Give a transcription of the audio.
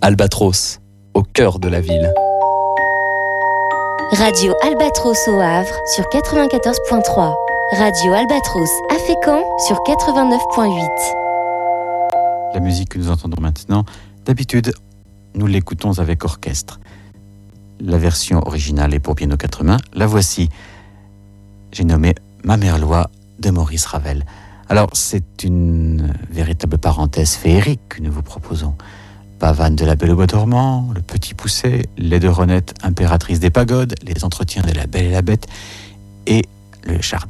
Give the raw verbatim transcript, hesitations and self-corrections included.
Albatros, au cœur de la ville. Radio Albatros au Havre sur quatre-vingt-quatorze virgule trois. Radio Albatros à Fécamp sur quatre-vingt-neuf virgule huit. La musique que nous entendons maintenant, d'habitude, nous l'écoutons avec orchestre. La version originale est pour piano quatre mains. La voici. J'ai nommé Ma Merlois de Maurice Ravel. Alors, c'est une véritable parenthèse féerique que nous vous proposons. Pavane de la Belle au Bois dormant, Le Petit Poucet, Les deux Renettes, impératrice des pagodes, Les entretiens de la Belle et la Bête et Le Jardin